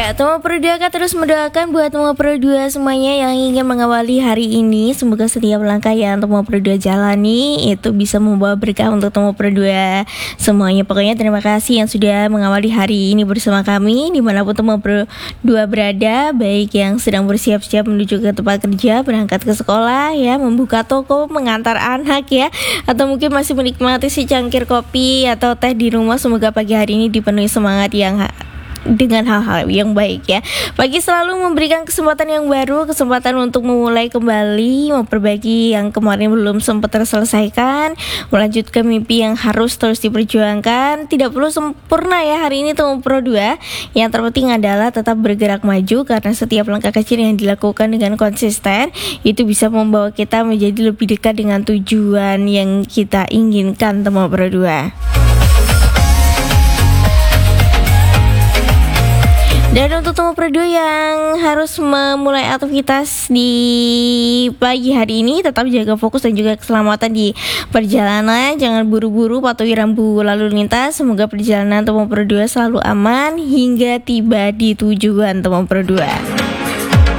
Ya, Temo Pro 2 akan terus mendoakan buat Temo Pro 2 semuanya yang ingin mengawali hari ini. Semoga setiap langkah yang Temo Pro 2 jalani itu bisa membawa berkah untuk Temo Pro 2 semuanya. Pokoknya terima kasih yang sudah mengawali hari ini bersama kami dimanapun Temo Pro 2 berada, baik yang sedang bersiap-siap menuju ke tempat kerja, berangkat ke sekolah ya, membuka toko, mengantar anak ya, atau mungkin masih menikmati si cangkir kopi atau teh di rumah. Semoga pagi hari ini dipenuhi semangat yang dengan hal-hal yang baik ya. Pagi selalu memberikan kesempatan yang baru, kesempatan untuk memulai kembali, memperbaiki yang kemarin belum sempat terselesaikan, melanjutkan mimpi yang harus terus diperjuangkan. Tidak perlu sempurna ya hari ini Temo Pro 2. Yang terpenting adalah tetap bergerak maju, karena setiap langkah kecil yang dilakukan dengan konsisten itu bisa membawa kita menjadi lebih dekat dengan tujuan yang kita inginkan Temo Pro 2. Dan untuk Temo Pro 2 yang harus memulai aktivitas di pagi hari ini, tetap jaga fokus dan juga keselamatan di perjalanan. Jangan buru-buru, patuhi rambu lalu lintas. Semoga perjalanan Temo Pro 2 selalu aman hingga tiba di tujuan Temo Pro 2.